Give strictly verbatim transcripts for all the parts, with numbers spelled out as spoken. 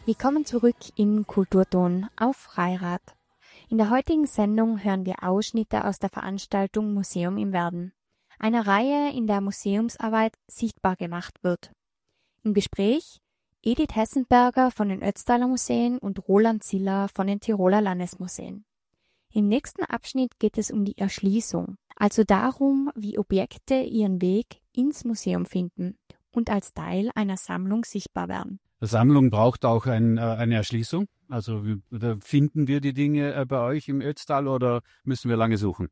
Willkommen zurück im Kulturton auf Freirad. In der heutigen Sendung hören wir Ausschnitte aus der Veranstaltung Museum im Werden, einer Reihe, in der Museumsarbeit sichtbar gemacht wird. Im Gespräch Edith Hessenberger von den Ötztaler Museen und Roland Ziller von den Tiroler Landesmuseen. Im nächsten Abschnitt geht es um die Erschließung, also darum, wie Objekte ihren Weg ins Museum finden und als Teil einer Sammlung sichtbar werden. Eine Sammlung braucht auch ein, eine Erschließung. Also wie, finden wir die Dinge bei euch im Ötztal oder müssen wir lange suchen?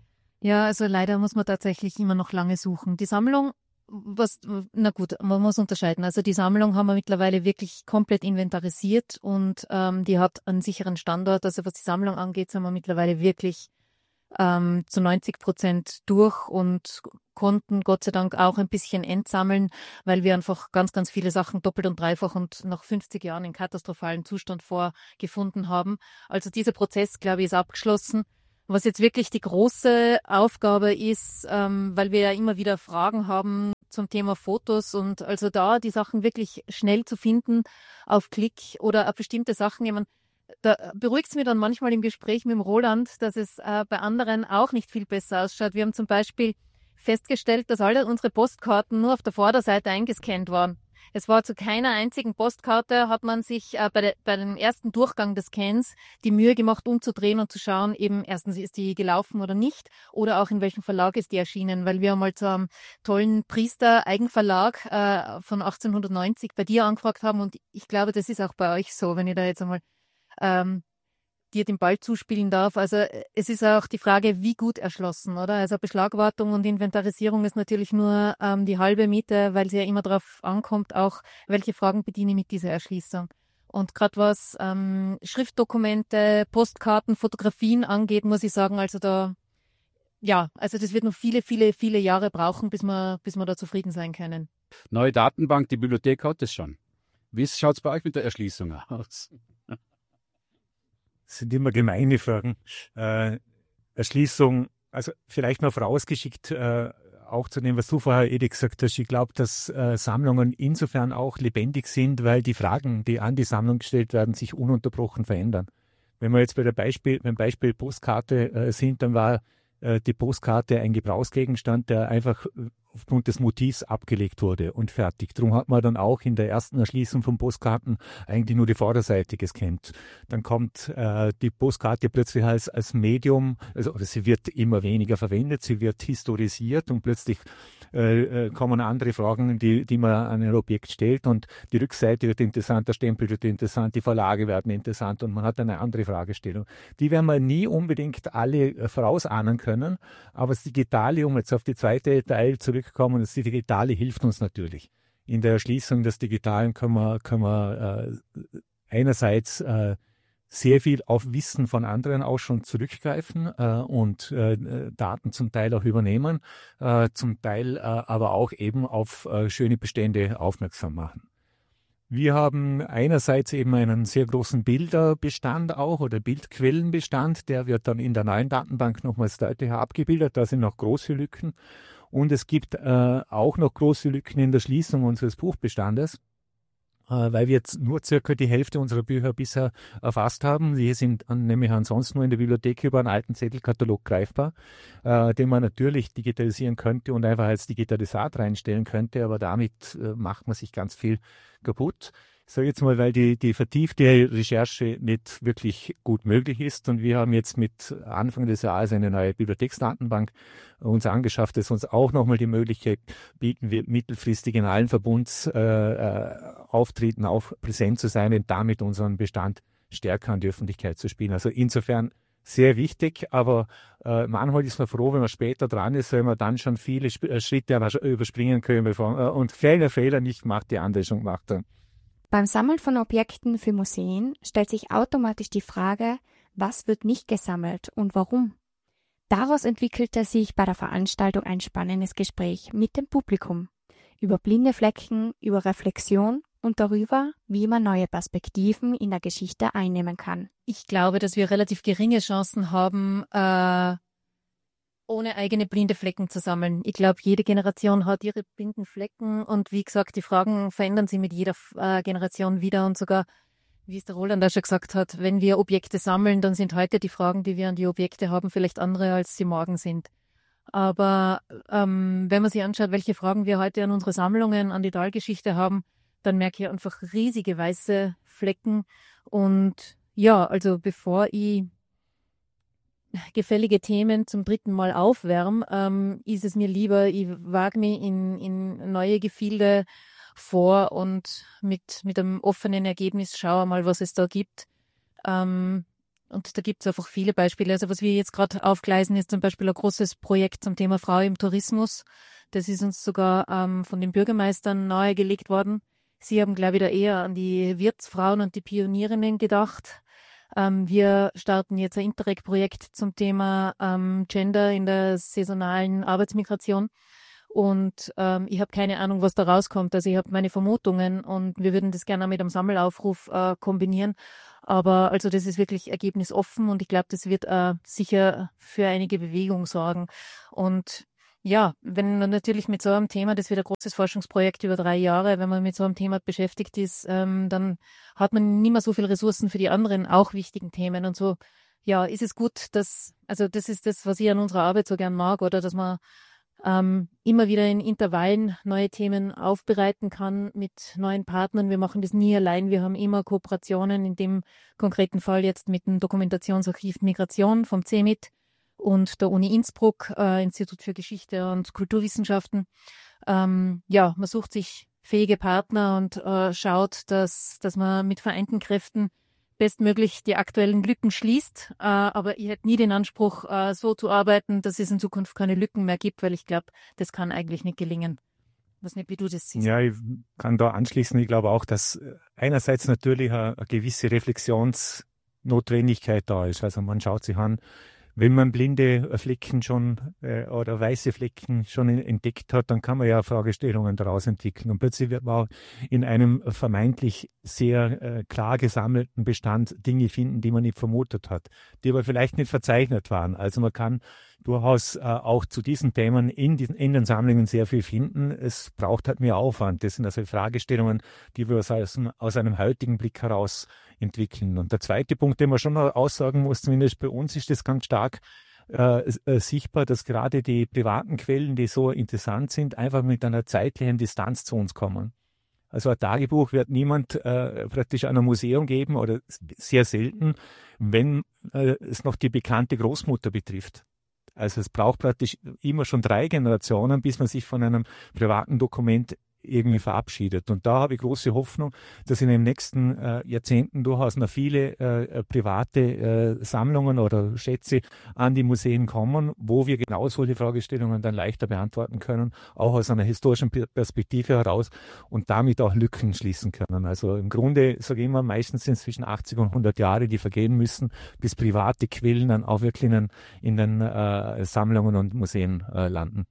Ja, also leider muss man tatsächlich immer noch lange suchen. Die Sammlung, was, na gut, man muss unterscheiden. Also die Sammlung haben wir mittlerweile wirklich komplett inventarisiert und ähm, die hat einen sicheren Standort. Also was die Sammlung angeht, sind wir mittlerweile wirklich ähm, zu neunzig Prozent durch und konnten Gott sei Dank auch ein bisschen entsammeln, weil wir einfach ganz, ganz viele Sachen doppelt und dreifach und nach fünfzig Jahren in katastrophalen Zustand vorgefunden haben. Also dieser Prozess, glaube ich, ist abgeschlossen. Was jetzt wirklich die große Aufgabe ist, ähm, weil wir ja immer wieder Fragen haben zum Thema Fotos und also da die Sachen wirklich schnell zu finden auf Klick oder auf bestimmte Sachen. Ich meine, da beruhigt es mir dann manchmal im Gespräch mit dem Roland, dass es äh, bei anderen auch nicht viel besser ausschaut. Wir haben zum Beispiel festgestellt, dass alle unsere Postkarten nur auf der Vorderseite eingescannt waren. Es war zu keiner einzigen Postkarte, hat man sich äh, bei, de, bei dem ersten Durchgang des Scans die Mühe gemacht, umzudrehen und zu schauen, eben erstens, ist die gelaufen oder nicht oder auch in welchem Verlag ist die erschienen, weil wir einmal zu einem tollen Priester-Eigenverlag äh, von achtzehnhundertneunzig bei dir angefragt haben und ich glaube, das ist auch bei euch so, wenn ihr da jetzt einmal ähm, dir den Ball zuspielen darf. Also es ist auch die Frage, wie gut erschlossen, oder? Also Beschlagwartung und Inventarisierung ist natürlich nur ähm, die halbe Miete, weil es ja immer darauf ankommt, auch welche Fragen bediene ich mit dieser Erschließung. Und gerade was ähm, Schriftdokumente, Postkarten, Fotografien angeht, muss ich sagen, also da, ja, also das wird noch viele, viele, viele Jahre brauchen, bis wir, bis wir da zufrieden sein können. Neue Datenbank, die Bibliothek hat das schon. Wie schaut es bei euch mit der Erschließung aus? Das sind immer gemeine Fragen. Äh, Erschließung, also vielleicht noch vorausgeschickt, äh, auch zu dem, was du vorher, Edith, gesagt hast. Ich glaube, dass äh, Sammlungen insofern auch lebendig sind, weil die Fragen, die an die Sammlung gestellt werden, sich ununterbrochen verändern. Wenn wir jetzt bei der Beispiel, beim Beispiel Postkarte äh, sind, dann war äh, die Postkarte ein Gebrauchsgegenstand, der einfach äh, aufgrund des Motivs abgelegt wurde und fertig. Darum hat man dann auch in der ersten Erschließung von Postkarten eigentlich nur die Vorderseite gescannt. Dann kommt äh, die Postkarte plötzlich als, als Medium, also oder sie wird immer weniger verwendet, sie wird historisiert und plötzlich äh, kommen andere Fragen, die, die man an ein Objekt stellt und die Rückseite wird interessant, der Stempel wird interessant, die Verlage werden interessant und man hat eine andere Fragestellung. Die werden wir nie unbedingt alle vorausahnen können, aber das Digitale, um jetzt auf die zweite Teil zurückzukommen, das Digitale hilft uns natürlich. In der Erschließung des Digitalen können wir, können wir äh, einerseits äh, sehr viel auf Wissen von anderen auch schon zurückgreifen äh, und äh, Daten zum Teil auch übernehmen, äh, zum Teil äh, aber auch eben auf äh, schöne Bestände aufmerksam machen. Wir haben einerseits eben einen sehr großen Bilderbestand auch oder Bildquellenbestand, der wird dann in der neuen Datenbank nochmals deutlicher abgebildet, da sind noch große Lücken. Und es gibt äh, auch noch große Lücken in der Schließung unseres Buchbestandes, äh, weil wir jetzt nur circa die Hälfte unserer Bücher bisher erfasst haben. Die sind an, nämlich ansonsten nur in der Bibliothek über einen alten Zettelkatalog greifbar, äh, den man natürlich digitalisieren könnte und einfach als Digitalisat reinstellen könnte, aber damit äh, macht man sich ganz viel kaputt. Ich sage jetzt mal, weil die, die vertiefte Recherche nicht wirklich gut möglich ist und wir haben jetzt mit Anfang des Jahres eine neue Bibliotheksdatenbank uns angeschafft, das uns auch nochmal die Möglichkeit bieten wird, mittelfristig in allen Verbundsauftritten äh, auch präsent zu sein und damit unseren Bestand stärker an die Öffentlichkeit zu spielen. Also insofern sehr wichtig, aber äh, manchmal ist man froh, wenn man später dran ist, weil man dann schon viele Sp- Schritte überspringen können bevor, äh, und kleine Fehler nicht macht, die andere schon gemacht haben. Beim Sammeln von Objekten für Museen stellt sich automatisch die Frage, was wird nicht gesammelt und warum? Daraus entwickelte sich bei der Veranstaltung ein spannendes Gespräch mit dem Publikum über blinde Flecken, über Reflexion und darüber, wie man neue Perspektiven in der Geschichte einnehmen kann. Ich glaube, dass wir relativ geringe Chancen haben, äh, ohne eigene blinde Flecken zu sammeln. Ich glaube, jede Generation hat ihre blinden Flecken und wie gesagt, die Fragen verändern sich mit jeder äh, Generation wieder und sogar wie es der Roland auch schon gesagt hat, wenn wir Objekte sammeln, dann sind heute die Fragen, die wir an die Objekte haben, vielleicht andere, als sie morgen sind. Aber ähm, wenn man sich anschaut, welche Fragen wir heute an unsere Sammlungen, an die Talgeschichte haben, dann merke ich einfach riesige weiße Flecken. Und ja, also bevor ich gefällige Themen zum dritten Mal aufwärme, ähm, ist es mir lieber, ich wage mich in, in neue Gefilde vor und mit, mit einem offenen Ergebnis schaue mal, was es da gibt. Ähm, und da gibt es einfach viele Beispiele. Also was wir jetzt gerade aufgleisen, ist zum Beispiel ein großes Projekt zum Thema Frau im Tourismus. Das ist uns sogar ähm, von den Bürgermeistern nahegelegt worden. Sie haben, glaube ich, da eher an die Wirtsfrauen und die Pionierinnen gedacht. Ähm, wir starten jetzt ein Interreg-Projekt zum Thema ähm, Gender in der saisonalen Arbeitsmigration. Und ähm, ich habe keine Ahnung, was da rauskommt. Also ich habe meine Vermutungen und wir würden das gerne mit einem Sammelaufruf äh, kombinieren. Aber also das ist wirklich ergebnisoffen und ich glaube, das wird äh, sicher für einige Bewegung sorgen. Und ja, wenn man natürlich mit so einem Thema, das wird ein großes Forschungsprojekt über drei Jahre, wenn man mit so einem Thema beschäftigt ist, ähm, dann hat man nicht mehr so viele Ressourcen für die anderen auch wichtigen Themen. Und so, ja, ist es gut, dass, also das ist das, was ich an unserer Arbeit so gern mag, oder dass man ähm, immer wieder in Intervallen neue Themen aufbereiten kann mit neuen Partnern. Wir machen das nie allein. Wir haben immer Kooperationen, in dem konkreten Fall jetzt mit dem Dokumentationsarchiv Migration vom C E M I T und der Uni Innsbruck, äh, Institut für Geschichte und Kulturwissenschaften. Ähm, ja, man sucht sich fähige Partner und äh, schaut, dass, dass man mit vereinten Kräften bestmöglich die aktuellen Lücken schließt. Äh, aber ich hätte nie den Anspruch, äh, so zu arbeiten, dass es in Zukunft keine Lücken mehr gibt, weil ich glaube, das kann eigentlich nicht gelingen. Ich weiß nicht, wie du das siehst. Ja, ich kann da anschließen. Ich glaube auch, dass einerseits natürlich eine, eine gewisse Reflexionsnotwendigkeit da ist. Also man schaut sich an, wenn man blinde Flecken schon äh, oder weiße Flecken schon in, entdeckt hat, dann kann man ja Fragestellungen daraus entwickeln. Und plötzlich wird man in einem vermeintlich sehr äh, klar gesammelten Bestand Dinge finden, die man nicht vermutet hat, die aber vielleicht nicht verzeichnet waren. Also man kann durchaus äh, auch zu diesen Themen in, diesen, in den Sammlungen sehr viel finden. Es braucht halt mehr Aufwand. Das sind also Fragestellungen, die wir aus, aus einem heutigen Blick heraus entwickeln. Und der zweite Punkt, den man schon noch aussagen muss, zumindest bei uns ist das ganz stark äh, äh, sichtbar, dass gerade die privaten Quellen, die so interessant sind, einfach mit einer zeitlichen Distanz zu uns kommen. Also ein Tagebuch wird niemand äh, praktisch an einem Museum geben oder sehr selten, wenn äh, es noch die bekannte Großmutter betrifft. Also es braucht praktisch immer schon drei Generationen, bis man sich von einem privaten Dokument irgendwie verabschiedet. Und da habe ich große Hoffnung, dass in den nächsten äh, Jahrzehnten durchaus noch viele äh, private äh, Sammlungen oder Schätze an die Museen kommen, wo wir genau solche Fragestellungen dann leichter beantworten können, auch aus einer historischen Perspektive heraus und damit auch Lücken schließen können. Also im Grunde, sage ich immer, meistens sind es zwischen achtzig und hundert Jahre, die vergehen müssen, bis private Quellen dann auch wirklich in den, in den äh, Sammlungen und Museen äh, landen.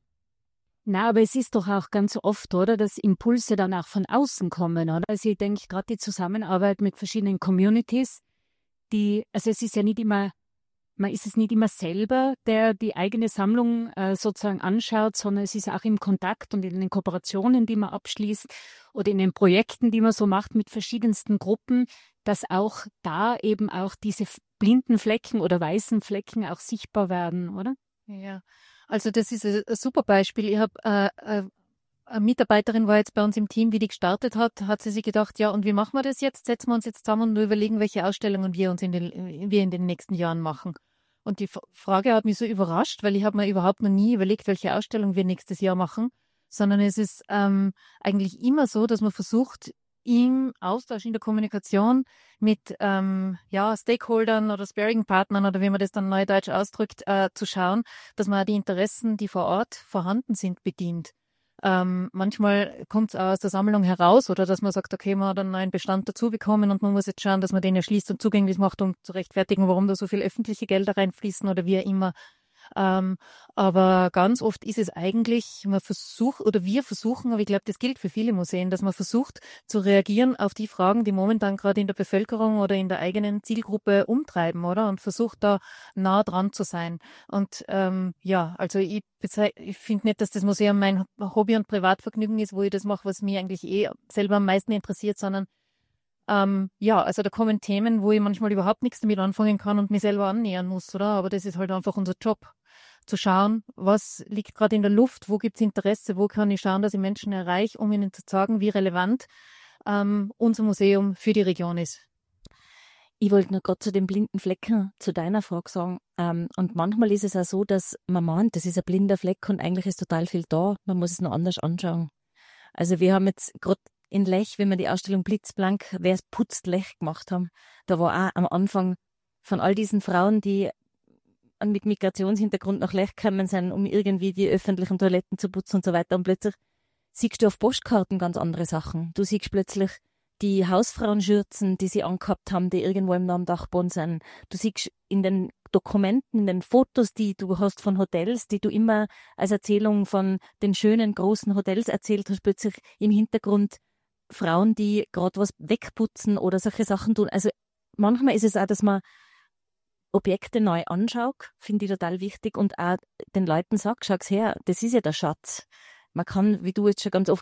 Na, aber es ist doch auch ganz oft, oder, dass Impulse dann auch von außen kommen, oder? Also ich denke gerade die Zusammenarbeit mit verschiedenen Communities, die, also es ist ja nicht immer, man ist es nicht immer selber, der die eigene Sammlung äh, sozusagen anschaut, sondern es ist auch im Kontakt und in den Kooperationen, die man abschließt oder in den Projekten, die man so macht mit verschiedensten Gruppen, dass auch da eben auch diese blinden Flecken oder weißen Flecken auch sichtbar werden, oder? Ja. Also das ist ein super Beispiel. Ich habe äh, äh, eine Mitarbeiterin war jetzt bei uns im Team, wie die gestartet hat, hat sie sich gedacht, ja, und wie machen wir das jetzt? Setzen wir uns jetzt zusammen und überlegen, welche Ausstellungen wir uns in den, wir in den nächsten Jahren machen. Und die Frage hat mich so überrascht, weil ich habe mir überhaupt noch nie überlegt, welche Ausstellung wir nächstes Jahr machen, sondern es ist ähm, eigentlich immer so, dass man versucht, im Austausch, in der Kommunikation mit ähm, ja, Stakeholdern oder Sparing-Partnern oder wie man das dann neudeutsch ausdrückt, äh, zu schauen, dass man die Interessen, die vor Ort vorhanden sind, bedient. Ähm, manchmal kommt es aus der Sammlung heraus oder dass man sagt, okay, man hat einen neuen Bestand dazu bekommen und man muss jetzt schauen, dass man den erschließt und zugänglich macht, um zu rechtfertigen, warum da so viel öffentliche Gelder reinfließen oder wie auch immer. Ähm, aber ganz oft ist es eigentlich, man versucht oder wir versuchen, aber ich glaube, das gilt für viele Museen, dass man versucht zu reagieren auf die Fragen, die momentan gerade in der Bevölkerung oder in der eigenen Zielgruppe umtreiben, oder? Und versucht da nah dran zu sein. Und ähm, ja, also ich, ich finde nicht, dass das Museum mein Hobby und Privatvergnügen ist, wo ich das mache, was mich eigentlich eh selber am meisten interessiert, sondern Ähm, ja, also da kommen Themen, wo ich manchmal überhaupt nichts damit anfangen kann und mich selber annähern muss, oder? Aber das ist halt einfach unser Job, zu schauen, was liegt gerade in der Luft, wo gibt es Interesse, wo kann ich schauen, dass ich Menschen erreiche, um ihnen zu sagen, wie relevant ähm, unser Museum für die Region ist. Ich wollte nur gerade zu den blinden Flecken, zu deiner Frage sagen. Ähm, und manchmal ist es auch so, dass man meint, das ist ein blinder Fleck und eigentlich ist total viel da. Man muss es noch anders anschauen. Also wir haben jetzt gerade in Lech, wenn wir die Ausstellung Blitzblank, wer es putzt Lech gemacht haben, da war auch am Anfang von all diesen Frauen, die mit Migrationshintergrund nach Lech gekommen sind, um irgendwie die öffentlichen Toiletten zu putzen und so weiter. Und plötzlich siehst du auf Postkarten ganz andere Sachen. Du siehst plötzlich die Hausfrauenschürzen, die sie angehabt haben, die irgendwo im Dachboden sind. Du siehst in den Dokumenten, in den Fotos, die du hast von Hotels, die du immer als Erzählung von den schönen, großen Hotels erzählt hast, plötzlich im Hintergrund Frauen, die gerade was wegputzen oder solche Sachen tun. Also manchmal ist es auch, dass man Objekte neu anschaut, finde ich total wichtig und auch den Leuten sagt, schau's her, das ist ja der Schatz. Man kann, wie du jetzt schon ganz oft